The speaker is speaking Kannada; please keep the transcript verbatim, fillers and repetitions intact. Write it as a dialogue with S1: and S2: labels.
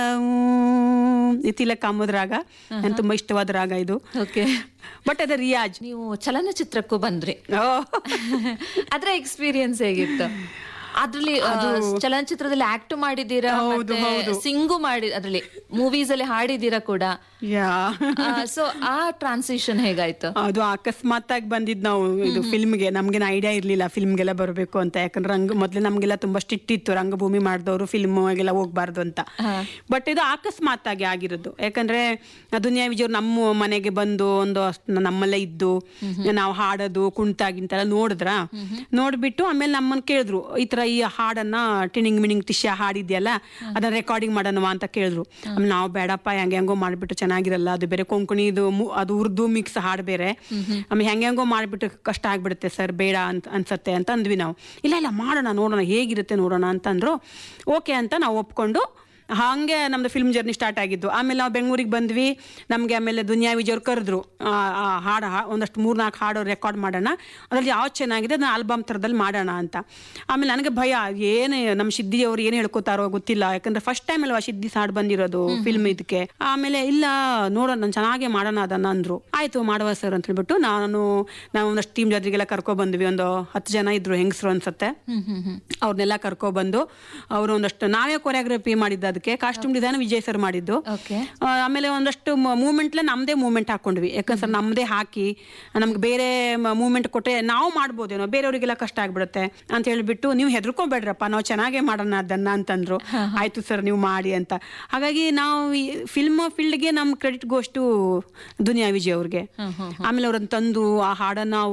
S1: ತಿಲಕ ಕಾಮದ ರಾಗ ನನ್ ತುಂಬಾ ಇಷ್ಟವಾದ ರಾಗ ಇದು.
S2: ಓಕೆ,
S1: ಬಟ್ ಅದ ರಿಯಾಜ್.
S2: ನೀವು ಚಲನಚಿತ್ರಕ್ಕೂ ಬಂದ್ರಿ, ಅದ್ರ ಎಕ್ಸ್ಪೀರಿಯನ್ಸ್ ಹೇಗಿತ್ತು? ಅದ್ರಲ್ಲಿ ಚಲನಚಿತ್ರದಲ್ಲಿ ಆಕ್ಟ್ ಮಾಡಿದೀರಾ, ಸಿಂಗು ಮಾಡಿ ಅದ್ರಲ್ಲಿ ಮೂವೀಸ್ ಅಲ್ಲಿ ಹಾಡಿದೀರಾ ಕೂಡ. ಸೊ ಆ ಟ್ರಾನ್ಸಿಷನ್ ಹೇಗಾಯ್ತು?
S1: ಅದು ಅಕಸ್ಮಾತ್ ಆಗಿ ಬಂದಿದ್ ನಾವು ಇದು ಫಿಲ್ಮ್ಗೆ. ನಮ್ಗೇನು ಐಡಿಯಾ ಇರ್ಲಿಲ್ಲ ಫಿಲ್ಮ್ಗೆಲ್ಲ ಬರಬೇಕು ಅಂತ. ಯಾಕಂದ್ರೆ ರಂಗ ಮೊದ್ಲು ನಮ್ಗೆಲ್ಲ ತುಂಬಾ ಸ್ಟ್ರಿಕ್ಟ್ ಇತ್ತು, ರಂಗಭೂಮಿ ಮಾಡಿದವರು ಫಿಲ್ಮ್ಗೆಲ್ಲ ಹೋಗ್ಬಾರ್ದು ಅಂತ. ಬಟ್ ಇದು ಅಕಸ್ಮಾತ್ ಆಗಿ ಆಗಿರೋದು. ಯಾಕಂದ್ರೆ ದುನಿಯಾ ವಿಜಯ್ ನಮ್ಮ ಮನೆಗೆ ಬಂದು ಒಂದು ನಮ್ಮಲ್ಲೇ ಇದ್ದು ನಾವು ಹಾಡೋದು ಕುಣಿತ ಗಿಂತೆಲ್ಲ ನೋಡಿದ್ರ. ನೋಡ್ಬಿಟ್ಟು ಆಮೇಲೆ ನಮ್ಮನ್ನ ಕೇಳಿದ್ರು, ಈ ತರ ಈ ಹಾಡನ್ನ ಟಿಣಿಂಗ್ ಮಿಣಿಂಗ್ ಟಿಶ್ಯ ಹಾಡಿದ್ಯಲ್ಲ ಅದನ್ನ ರೆಕಾರ್ಡಿಂಗ್ ಮಾಡೋಣವಾ ಅಂತ ಕೇಳಿದ್ರು. ಆಮೇಲೆ ನಾವು ಬೇಡಪ್ಪ ಹೆಂಗೆ ಹೆಂಗೋ ಮಾಡ್ಬಿಟ್ಟು ಚೆನ್ನಾಗಿರಲ್ಲ, ಅದು ಬೇರೆ ಕೊಂಕಣಿ ಇದು ಅದು ಉರ್ದು ಮಿಕ್ಸ್ ಹಾಡು ಬೇರೆ, ಆಮೇಲೆ ಹೆಂಗೆ ಹೆಂಗೋ ಮಾಡ್ಬಿಟ್ಟು ಕಷ್ಟ ಆಗ್ಬಿಡುತ್ತೆ ಸರ್, ಬೇಡ ಅಂತ ಅನ್ಸತ್ತೆ ಅಂತ ಅಂದ್ವಿ ನಾವು. ಇಲ್ಲ ಇಲ್ಲ ಮಾಡೋಣ ನೋಡೋಣ ಹೇಗಿರುತ್ತೆ ನೋಡೋಣ ಅಂತಂದ್ರು. ಓಕೆ ಅಂತ ನಾವು ಒಪ್ಕೊಂಡು ಹಾಗೆ ನಮ್ದು ಫಿಲ್ಮ್ ಜರ್ನಿ ಸ್ಟಾರ್ಟ್ ಆಗಿದ್ದು. ಆಮೇಲೆ ನಾವು ಬೆಂಗಳೂರಿಗೆ ಬಂದ್ವಿ. ನಮಗೆ ಆಮೇಲೆ ದುನಿಯಾ ವಿಜಯ್ ಅವ್ರು ಕರೆದ್ರು, ಹಾಡು ಒಂದಷ್ಟು ಮೂರ್ ನಾಲ್ಕು ಹಾಡು ರೆಕಾರ್ಡ್ ಮಾಡೋಣ, ಅದ್ರಲ್ಲಿ ಯಾವ್ದು ಚೆನ್ನಾಗಿದೆ ಅದನ್ನ ಆಲ್ಬಮ್ ಥರದಲ್ಲಿ ಮಾಡೋಣ ಅಂತ. ಆಮೇಲೆ ನನಗೆ ಭಯ, ಏನು ನಮ್ಮ ಸಿದ್ದಿ ಅವ್ರು ಏನು ಹೇಳ್ಕೊತಾರೋ ಗೊತ್ತಿಲ್ಲ, ಯಾಕಂದ್ರೆ ಫಸ್ಟ್ ಟೈಮ್ ಅಲ್ವಾ ಸಿದ್ದಿ ಹಾಡು ಬಂದಿರೋದು ಫಿಲ್ಮ್ ಇದಕ್ಕೆ. ಆಮೇಲೆ ಇಲ್ಲ ನೋಡೋಣ ನಾನು ಚೆನ್ನಾಗೆ ಮಾಡೋಣ ಅದನ್ನ ಅಂದ್ರು. ಆಯ್ತು ಮಾಡುವ ಸರ್ ಅಂತ ಹೇಳ್ಬಿಟ್ಟು ನಾನು ನಾವು ಒಂದಷ್ಟು ಟೀಮ್ ಜೊತೆಗೆಲ್ಲ ಕರ್ಕೊ ಬಂದ್ವಿ. ಒಂದು ಹತ್ತು ಜನ ಇದ್ರು ಹೆಂಗಸರು ಅನ್ಸತ್ತೆ. ಅವ್ರನ್ನೆಲ್ಲ ಕರ್ಕೊ ಬಂದು ಅವರು ಒಂದಷ್ಟು ನಾವೇ ಕೊರಿಯೋಗ್ರಫಿ ಮಾಡಿದ್ದು, ಅದಕ್ಕೆ ಕಾಸ್ಟ್ಯೂಮ್ ಡಿಸೈನ್ ವಿಜಯ್ ಸರ್ ಮಾಡಿದ್ದು. ಆಮೇಲೆ ಒಂದಷ್ಟು ಮೂವ್ಮೆಂಟ್ ನಮ್ದೇ ಮೂವ್ಮೆಂಟ್ ಹಾಕೊಂಡ್ವಿ. ಯಾಕಂದ್ರೆ ನಮ್ದೇ ಹಾಕಿ ನಮ್ಗೆ ಬೇರೆ ಮೂವ್ಮೆಂಟ್ ಕೊಟ್ಟರೆ ನಾವು ಮಾಡ್ಬೋದೇನೋ, ಬೇರೆಯವರಿಗೆಲ್ಲ ಕಷ್ಟ ಆಗ್ಬಿಡುತ್ತೆ ಅಂತ ಹೇಳ್ಬಿಟ್ಟು ನೀವು ಹೆದರ್ಕೊಂಬೇಡ್ರಪ್ಪ ನಾವು ಚೆನ್ನಾಗೇ ಮಾಡೋಣ ಅದನ್ನ ಅಂತಂದ್ರು. ಆಯ್ತು ಸರ್ ನೀವು ಮಾಡಿ ಅಂತ. ಹಾಗಾಗಿ ನಾವು ಫಿಲ್ಮ್ ಫೀಲ್ಡ್ಗೆ ನಮ್ ಕ್ರೆಡಿಟ್ ಗೋಷ್ಟು ದುನಿಯಾ ವಿಜಯ್ ಅವ್ರಿಗೆ. ಆಮೇಲೆ ಅವ್ರನ್ನ ತಂದು ಆ ಹಾಡನ್ನ